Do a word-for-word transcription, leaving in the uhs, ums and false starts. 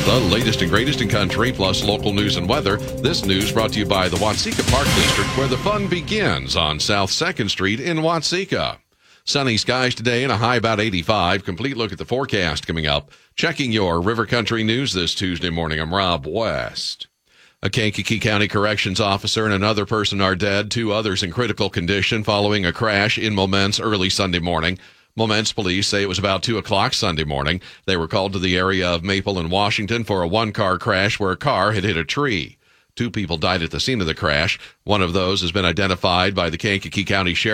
The latest and greatest in country, plus local news and weather. This news brought to you by the Watseka Park District, where the fun begins on South second Street in Watseka. Sunny skies today and a high about eighty-five. Complete look at the forecast coming up. Checking your River Country news this Tuesday morning. I'm Rob West. A Kankakee County corrections officer and another person are dead. Two others in critical condition following a crash in Momence early Sunday morning. Momence police say it was about two o'clock Sunday morning. They were called to the area of Maple and Washington for a one-car crash where a car had hit a tree. Two people died at the scene of the crash. One of those has been identified by the Kankakee County Sheriff.